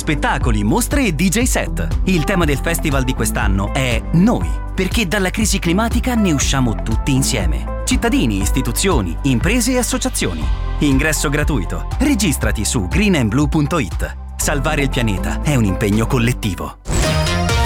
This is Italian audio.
spettacoli, mostre e DJ set. Il tema del festival di quest'anno è Noi, perché dalla crisi climatica ne usciamo tutti insieme. Cittadini, istituzioni, imprese e associazioni. Ingresso gratuito. Registrati su greenandblue.it. Salvare il pianeta è un impegno collettivo.